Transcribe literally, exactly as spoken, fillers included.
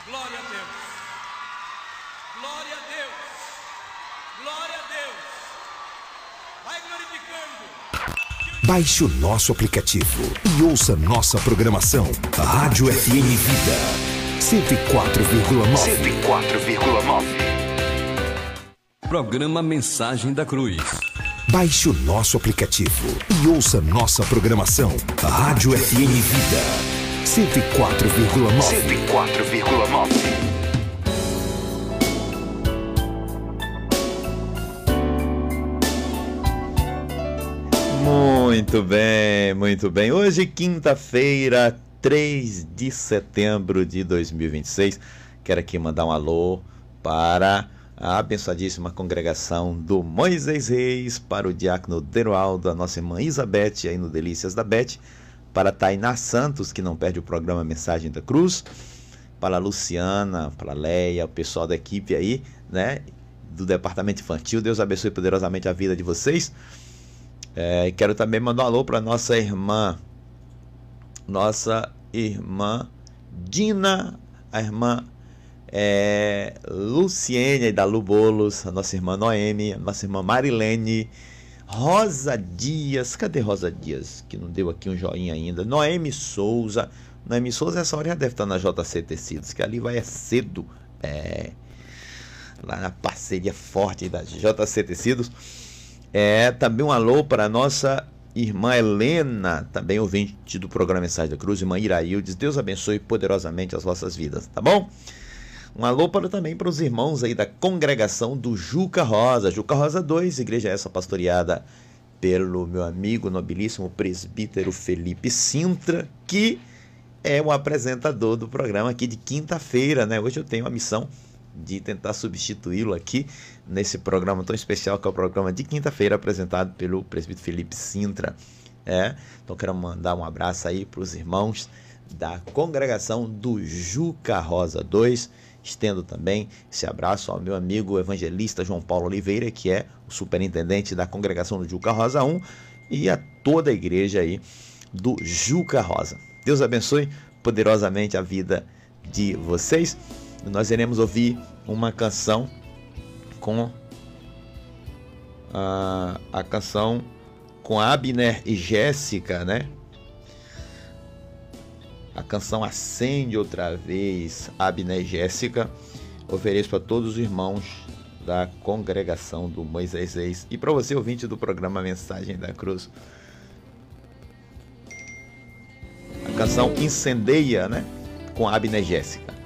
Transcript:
Glória a Deus. Glória a Deus. Glória a Deus. Vai glorificando. Baixe o nosso aplicativo e ouça nossa programação. Rádio F M Vida cento e quatro vírgula nove. cento e quatro vírgula nove. Programa Mensagem da Cruz. Baixe o nosso aplicativo e ouça nossa programação. Rádio F M Vida cento e quatro vírgula nove. cento e quatro vírgula nove. Muito bem, muito bem. Hoje, quinta-feira, três de setembro de dois mil e vinte e seis. Quero aqui mandar um alô para a abençoadíssima congregação do Moisés Reis, para o diácono Derualdo, a nossa irmã Isabete, aí no Delícias da Bete, para a Tainá Santos, que não perde o programa Mensagem da Cruz, para a Luciana, para a Leia, o pessoal da equipe aí, né, do departamento infantil. Deus abençoe poderosamente a vida de vocês. É, quero também mandar um alô para nossa irmã, nossa irmã Dina, a irmã é, Luciene da Lu Bolos, a nossa irmã Noemi, a nossa irmã Marilene, Rosa Dias, cadê Rosa Dias? Que não deu aqui um joinha ainda. Noemi Souza, Noemi Souza essa hora já deve estar na J C Tecidos, que ali vai é cedo, é, lá na parceria forte da J C Tecidos. É, também um alô para a nossa irmã Helena, também ouvinte do programa Mensagem da Cruz, irmã Iraildes. Deus abençoe poderosamente as vossas vidas, tá bom? Um alô para, também para os irmãos aí da congregação do Juca Rosa, Juca Rosa dois, igreja essa pastoreada pelo meu amigo nobilíssimo presbítero Felipe Sintra, que é o apresentador do programa aqui de quinta-feira, né? Hoje eu tenho a missão de tentar substituí-lo aqui nesse programa tão especial, que é o programa de quinta-feira, apresentado pelo presbítero Felipe Sintra. É, então quero mandar um abraço aí para os irmãos da congregação do Juca Rosa dois. Estendo também esse abraço ao meu amigo evangelista João Paulo Oliveira, que é o superintendente da congregação do Juca Rosa um, e a toda a igreja aí do Juca Rosa. Deus abençoe poderosamente a vida de vocês. Nós iremos ouvir uma canção com a, a canção com Abner e Jéssica, né? A canção Acende Outra Vez, Abner e Jéssica. Ofereço para todos os irmãos da congregação do Moisés Reis e para você, ouvinte do programa Mensagem da Cruz. A canção Incendeia, né? Com Abner e Jéssica.